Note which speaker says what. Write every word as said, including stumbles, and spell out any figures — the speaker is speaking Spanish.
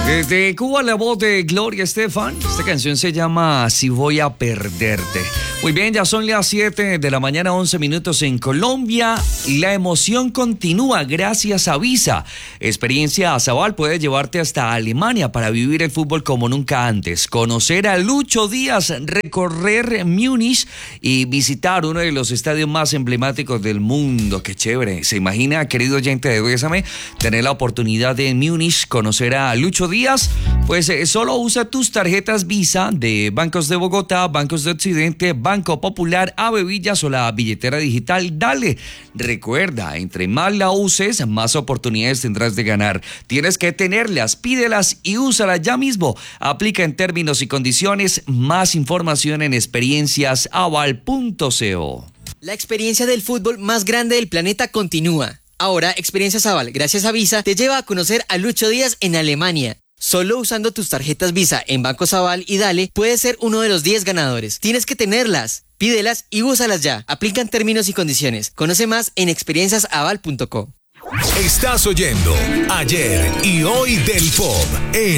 Speaker 1: Desde Cuba, la voz de Gloria Estefan. Esta canción se llama Si voy a perderte. Muy bien, ya son las siete de la mañana, once minutos en Colombia. Y la emoción continúa gracias a Visa. Experiencia Azabal puede llevarte hasta Alemania para vivir el fútbol como nunca antes. Conocer a Lucho Díaz, recorrer Múnich y visitar uno de los estadios más emblemáticos del mundo. ¡Qué chévere! ¿Se imagina, querido oyente de Bésame, tener la oportunidad de en Múnich conocer a Lucho Díaz? Pues eh, solo usa tus tarjetas Visa de Bancos de Bogotá, Bancos de Occidente, Banco Popular, Avevillas o la billetera digital Dale. Recuerda, entre más la uses, más oportunidades tendrás de ganar. Tienes que tenerlas, pídelas y úsalas ya mismo. Aplica en términos y condiciones. Más información en experiencias aval punto co.
Speaker 2: La experiencia del fútbol más grande del planeta continúa. Ahora, Experiencias Aval, gracias a Visa, te lleva a conocer a Lucho Díaz en Alemania. Solo usando tus tarjetas Visa en Bancos Aval y Dale, puedes ser uno de los diez ganadores. Tienes que tenerlas, pídelas y úsalas ya. Aplican términos y condiciones. Conoce más en experiencias aval punto co.
Speaker 3: Estás oyendo Ayer y Hoy del Pop en